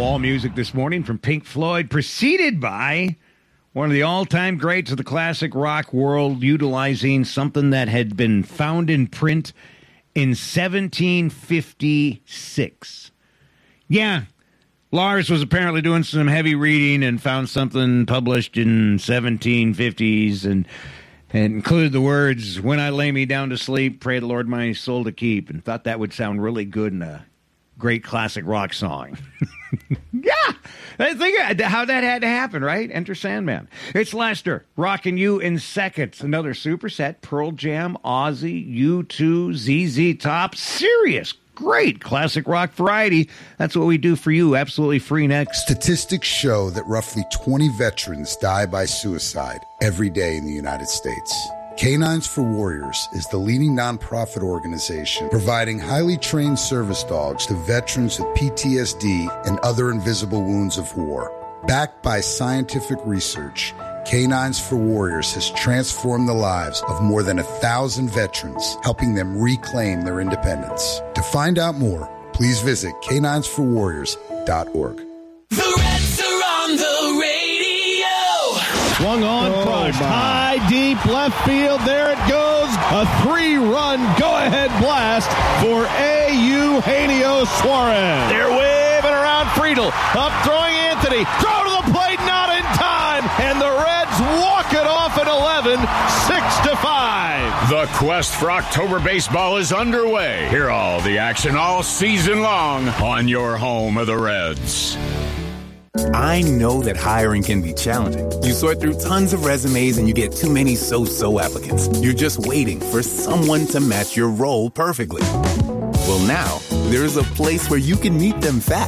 All music this morning from Pink Floyd, preceded by one of the all-time greats of the classic rock world, utilizing something that had been found in print in 1756. Yeah, Lars was apparently doing some heavy reading and found something published in 1750s and included the words, "When I lay me down to sleep, pray the Lord my soul to keep," and thought that would sound really good in a great classic rock song. Yeah, I think how that had to happen, right? Enter Sandman. It's Lester, rocking you in seconds. Another superset, Pearl Jam, Ozzy, U2, ZZ Top, Sirius. Great classic rock variety. That's what we do for you, absolutely free next. Statistics show that roughly 20 veterans die by suicide every day in the United States. Canines for Warriors is the leading nonprofit organization providing highly trained service dogs to veterans with PTSD and other invisible wounds of war. Backed by scientific research, Canines for Warriors has transformed the lives of more than 1,000 veterans, helping them reclaim their independence. To find out more, please visit caninesforwarriors.org. The Reds are on the radio. Swung on, crushed, high, deep, left field, there it goes, a 3-run go-ahead blast for Eugenio Suarez. They're waving around Friedel, up throwing Anthony, throw to the plate, not in time, and the Reds walk it off at 11, 6-5. The quest for October baseball is underway. Hear all the action all season long on your home of the Reds. I know that hiring can be challenging. You sort through tons of resumes and you get too many so-so applicants. You're just waiting for someone to match your role perfectly. Well, now, there's a place where you can meet them fast